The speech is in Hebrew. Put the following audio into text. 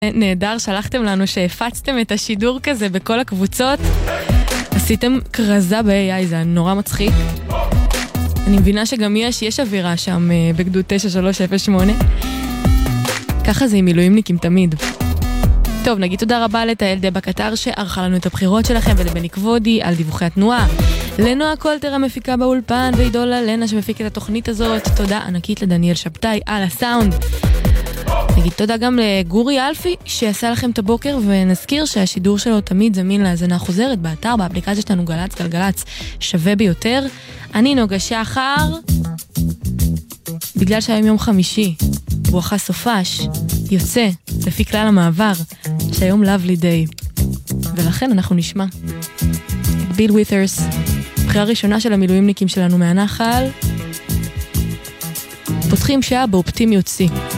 נהדר, שלחתם לנו שהפצתם את השידור כזה בכל הקבוצות. עשיתם קרזה ב-AI, זה נורא מצחיק. אני מבינה שגם יש אווירה שם בגדוד 9308. ככה זה עם מילואימניקים תמיד. טוב, נגיד תודה רבה לתהל דבה קטר שערכה לנו את הבחירות שלכם, ולבני כבודי על דיווחי התנועה. לנועה קולטר המפיקה באולפן, ועידולה לנה שמפיק את התוכנית הזאת. תודה ענקית לדניאל שבתאי על הסאונד. נגיד תודה גם לגורי אלפי שעשה לכם את הבוקר, ונזכיר שהשידור שלו תמיד זמין להזנה חוזרת באתר, באפליקציה שלנו גלץ גלגלץ שווה ביותר. אני נוגה שחר, בגלל שהיום יום חמישי בואכה סופש יוצא לפי כלל המעבר שהיום lovely day, ולכן אנחנו נשמע ביל ווית'רס, בחירה ראשונה של המילואימניקים שלנו מהנחל. פותחים שעה באופטימיות שיא.